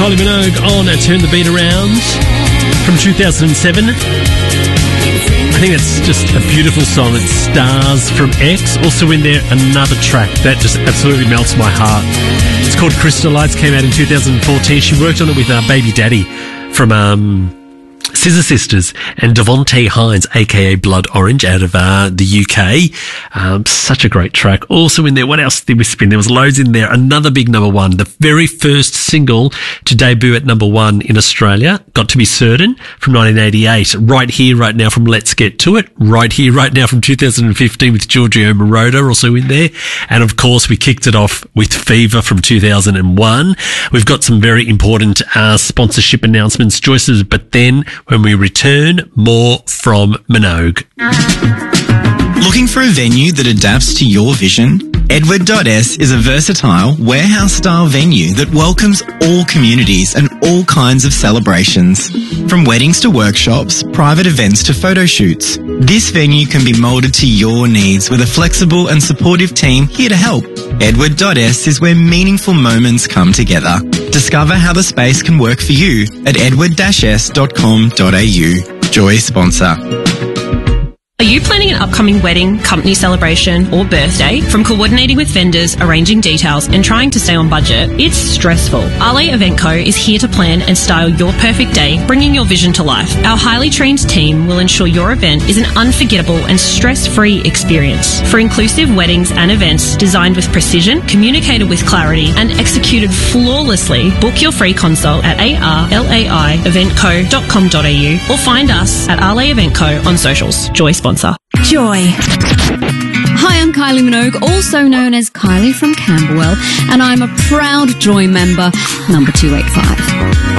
Kylie Minogue on Turn the Beat Around from 2007. I think that's just a beautiful song. It's Stars from X. Also in there, another track that just absolutely melts my heart. It's called Crystal Lights, came out in 2014. She worked on it with Baby Daddy from Scissor Sisters and Devontae Hines, aka Blood Orange, out of the UK. Such a great track. Also in there, what else did we spin? There was loads in there. Another big number one, the very first single to debut at number one in Australia, Got to Be Certain, from 1988. Right Here, Right Now from Let's Get To It. Right Here, Right Now from 2015 with Giorgio Moroder also in there. And of course, we kicked it off with Fever from 2001. We've got some very important sponsorship announcements, Joyce's, but then when we return, more from Minogue. Looking for a venue that adapts to your vision? Edward.s is a versatile, warehouse-style venue that welcomes all communities and all kinds of celebrations. From weddings to workshops, private events to photo shoots, this venue can be moulded to your needs with a flexible and supportive team here to help. Edward.s is where meaningful moments come together. Discover how the space can work for you at edward-s.com.au. Joy sponsor. Are you planning an upcoming wedding, company celebration or birthday? From coordinating with vendors, arranging details and trying to stay on budget, it's stressful. Ale Event Co is here to plan and style your perfect day, bringing your vision to life. Our highly trained team will ensure your event is an unforgettable and stress-free experience. For inclusive weddings and events designed with precision, communicated with clarity and executed flawlessly, book your free consult at arlaieventco.com.au or find us at Ale Event Co on socials. Joy sponsor. Joy. Hi, I'm Kylie Minogue, also known as Kylie from Camberwell, and I'm a proud Joy member, number 285.